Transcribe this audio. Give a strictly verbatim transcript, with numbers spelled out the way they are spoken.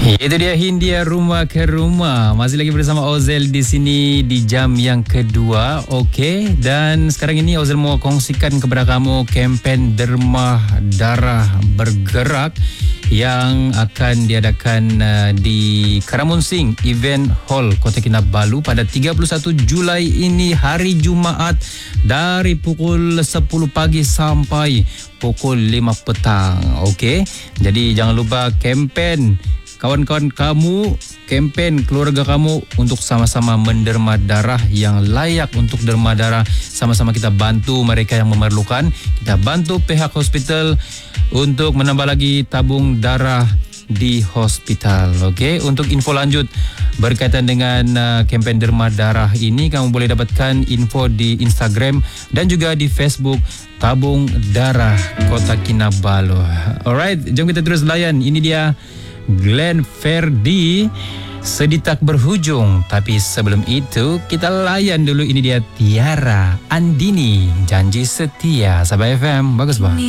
Itu dia Hindia Rumah ke Rumah. Masih lagi bersama Ozel di sini di jam yang kedua. Okey, dan sekarang ini Ozel mau kongsikan kepada kamu kempen Derma Darah Bergerak yang akan diadakan uh, di Karamunsing Event Hall Kota Kinabalu pada tiga puluh satu Julai ini, hari Jumaat, dari pukul sepuluh pagi sampai pukul lima petang. Okey, jadi jangan lupa kempen kawan-kawan kamu, kempen keluarga kamu untuk sama-sama menderma darah yang layak untuk derma darah. Sama-sama kita bantu mereka yang memerlukan. Kita bantu pihak hospital untuk menambah lagi tabung darah di hospital. Okey, untuk info lanjut berkaitan dengan uh, kempen derma darah ini, kamu boleh dapatkan info di Instagram dan juga di Facebook Tabung Darah Kota Kinabalu. Alright, jom kita terus layan. Ini dia Glenn Ferdinand, Sedih Tak Berhujung. Tapi sebelum itu kita layan dulu. Ini dia Tiara Andini, Janji Setia. Sabah F M, bagus bang.